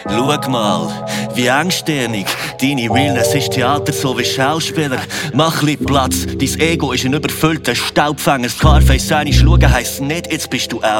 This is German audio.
Schau mal, wie engstirnig. Deine Realness ist Theater, so wie Schauspieler. Mach li Platz, dein Ego ist ein überfüllter Staubfänger. Scarface, seine Schlugen heisst nicht, jetzt bist du auch